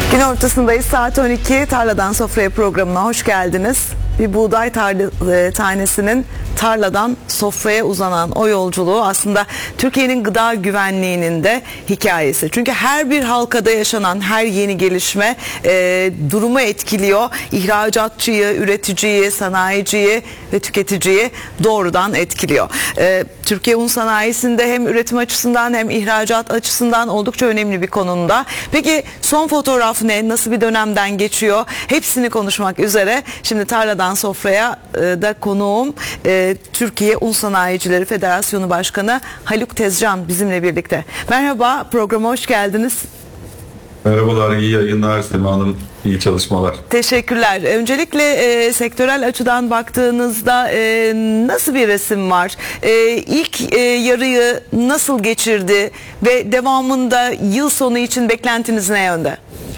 Gün ortasındayız. Saat 12. Tarladan Sofraya programına hoş geldiniz. Bir buğday tanesinin tarladan sofraya uzanan o yolculuğu aslında Türkiye'nin gıda güvenliğinin de hikayesi. Çünkü her bir halkada yaşanan her yeni gelişme durumu etkiliyor. İhracatçıyı, üreticiyi, sanayiciyi ve tüketiciyi doğrudan etkiliyor. Türkiye un sanayisinde hem üretim açısından hem ihracat açısından oldukça önemli bir konumda. Peki son fotoğraf ne? Nasıl bir dönemden geçiyor? Hepsini konuşmak üzere şimdi Tarladan Sofraya da konuğum Türkiye Un Sanayicileri Federasyonu Başkanı Haluk Tezcan bizimle birlikte. Merhaba, programa hoş geldiniz. Merhabalar, iyi yayınlar Sema Hanım, iyi çalışmalar. Teşekkürler. Öncelikle sektörel açıdan baktığınızda nasıl bir resim var? İlk yarıyı nasıl geçirdi ve devamında yıl sonu için beklentiniz ne yönde?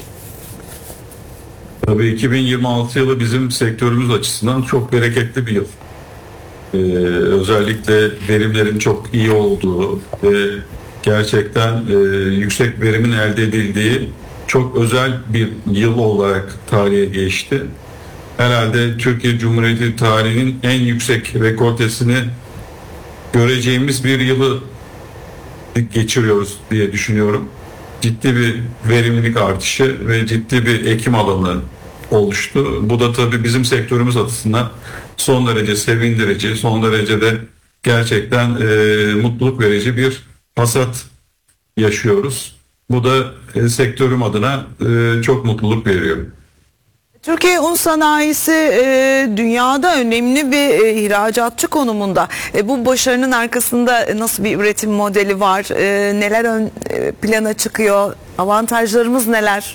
Tabii 2026 yılı bizim sektörümüz açısından çok bereketli bir yıl. Özellikle verimlerin çok iyi olduğu ve gerçekten yüksek verimin elde edildiği çok özel bir yıl olarak tarihe geçti. Herhalde Türkiye Cumhuriyeti tarihinin en yüksek rekortesini göreceğimiz bir yılı geçiriyoruz diye düşünüyorum. Ciddi bir verimlilik artışı ve ciddi bir ekim alanı oluştu. Bu da tabii bizim sektörümüz açısından son derece sevindirici, son derece de gerçekten mutluluk verici bir hasat yaşıyoruz. Bu da sektörüm adına çok mutluluk veriyor. Türkiye un sanayisi dünyada önemli bir ihracatçı konumunda. Bu başarının arkasında nasıl bir üretim modeli var? Neler ön plana çıkıyor? Avantajlarımız neler?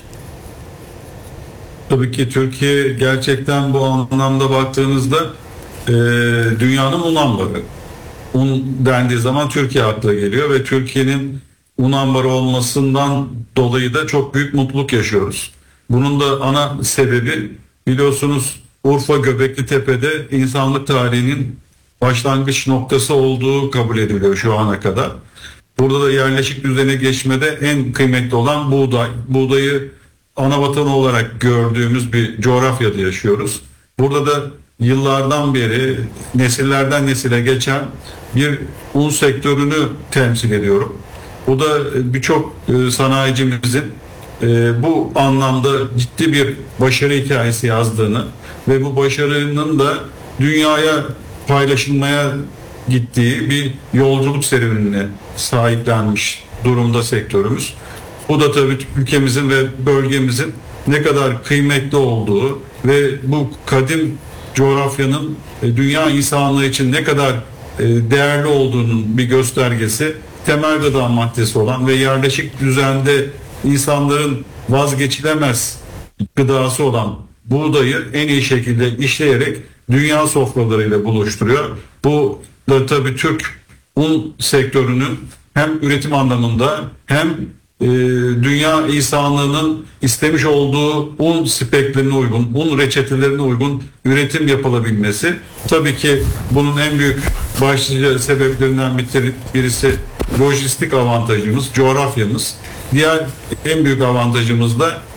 Tabii ki Türkiye gerçekten bu anlamda baktığımızda dünyanın un ambarı. Un dendiği zaman Türkiye akla geliyor ve Türkiye'nin un ambarı olmasından dolayı da çok büyük mutluluk yaşıyoruz. Bunun da ana sebebi biliyorsunuz Urfa Göbeklitepe'de insanlık tarihinin başlangıç noktası olduğu kabul ediliyor şu ana kadar. Burada da yerleşik düzene geçmede en kıymetli olan buğday. Buğdayı ana vatanı olarak gördüğümüz bir coğrafyada yaşıyoruz. Burada da yıllardan beri nesillerden nesile geçen bir un sektörünü temsil ediyorum. Bu da birçok sanayicimizin bu anlamda ciddi bir başarı hikayesi yazdığını ve bu başarının da dünyaya paylaşılmaya gittiği bir yolculuk serüvenine sahiplenmiş durumda sektörümüz. Bu da tabii ülkemizin ve bölgemizin ne kadar kıymetli olduğu ve bu kadim coğrafyanın dünya insanlığı için ne kadar değerli olduğunun bir göstergesi. Temel gıda maddesi olan ve yerleşik düzende insanların vazgeçilemez gıdası olan buğdayı en iyi şekilde işleyerek dünya sofralarıyla buluşturuyor. Bu da tabii Türk un sektörünün hem üretim anlamında hem dünya insanlığının istemiş olduğu un speklerine uygun, un reçetelerine uygun üretim yapılabilmesi. Tabii ki bunun en büyük başlıca sebeplerinden birisi lojistik avantajımız, coğrafyamız. Diğer en büyük avantajımız da